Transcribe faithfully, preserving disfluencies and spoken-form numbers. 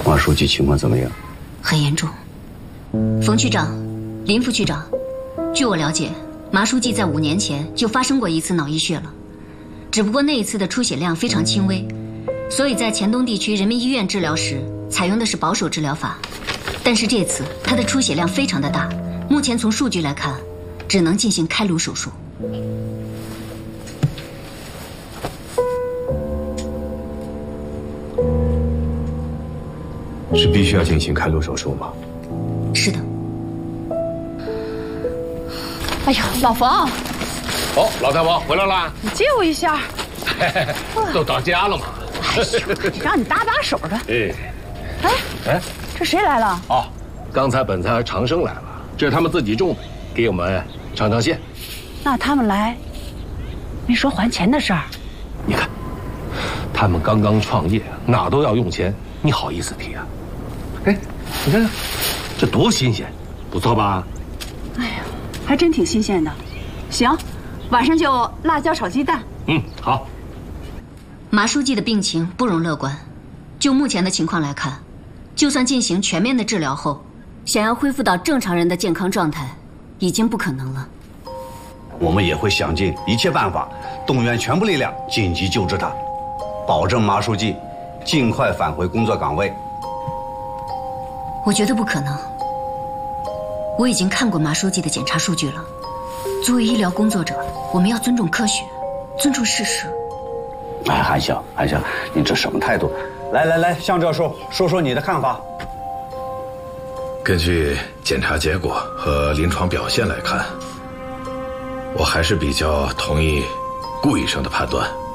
马书记情况怎么样？ 很严重。冯区长，林副区长，据我了解，马书记在五年前就发生过一次脑溢血了，只不过那一次的出血量非常轻微，所以在黔东地区人民医院治疗时采用的是保守治疗法。但是这次他的出血量非常的大，目前从数据来看，只能进行开颅手术。 是必须要进行开颅手术吗？ 是的。 哎呀，老冯！ 哦，老太婆回来了， 你借我一下。 都到家了嘛。 哎呦，让你搭把手的。 哎， 哎哎， 这谁来了？ 哦，刚才本才长生来了，这是他们自己种的，给我们尝尝鲜。 那他们来，没说还钱的事儿。 你看，他们刚刚创业，哪都要用钱，你好意思提啊？哎，你看看，这多新鲜，不错吧？ 哎呀，还真挺新鲜的。行，晚上就辣椒炒鸡蛋。 嗯，好。 马书记的病情不容乐观，就目前的情况来看，就算进行全面的治疗后，想要恢复到正常人的健康状态，已经不可能了。 我们也会想尽一切办法，动员全部力量紧急救治他，保证马书记尽快返回工作岗位。 我觉得不可能。我已经看过马书记的检查数据了。作为医疗工作者，我们要尊重科学，尊重事实。 哎，韩笑，韩笑，你这什么态度？来来来，向教授说说你的看法。 根据检查结果和临床表现来看，我还是比较同意顾医生的判断。